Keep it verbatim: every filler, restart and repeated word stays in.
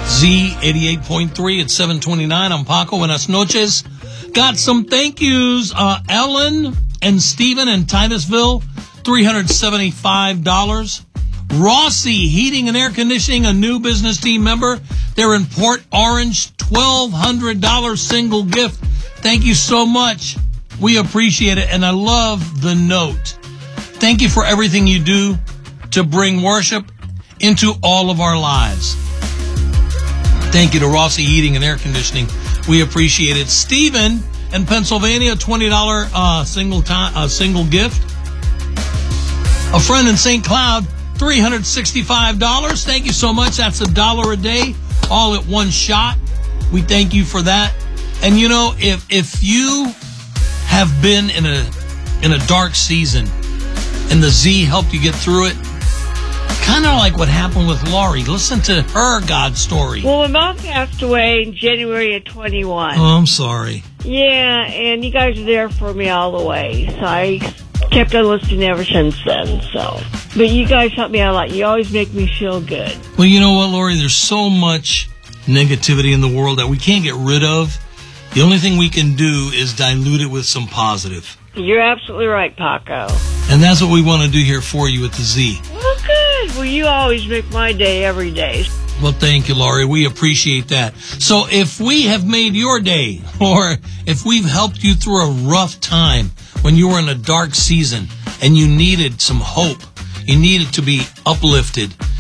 Z eighty-eight point three at seven twenty-nine. I'm Paco. Buenas noches. Got some thank yous. Uh, Ellen and Stephen in Titusville, three hundred seventy-five dollars. Rossi Heating and Air Conditioning, a new business team member. They're in Port Orange, twelve hundred dollars single gift. Thank you so much. We appreciate it, and I love the note. Thank you for everything you do to bring worship into all of our lives. Thank you to Rossi Heating and Air Conditioning. We appreciate it. Stephen in Pennsylvania, twenty dollars uh, single time, uh, single gift. A friend in Saint Cloud, three hundred sixty-five dollars. Thank you so much. That's a dollar a day, all at one shot. We thank you for that. And you know, if if you have been in a in a dark season and the Z helped you get through it, kind of like what happened with Laurie. Listen to her God story. Well, my mom passed away in January of twenty-one. Oh, I'm sorry. Yeah, and you guys are there for me all the way. So I kept on listening ever since then. So, but you guys help me out a lot. You always make me feel good. Well, you know what, Laurie? There's so much negativity in the world that we can't get rid of. The only thing we can do is dilute it with some positive. You're absolutely right, Paco. And that's what we want to do here for you at the Z. Well, good. Well, you always make my day every day. Well, thank you, Laurie. We appreciate that. So if we have made your day, or if we've helped you through a rough time when you were in a dark season and you needed some hope, you needed to be uplifted,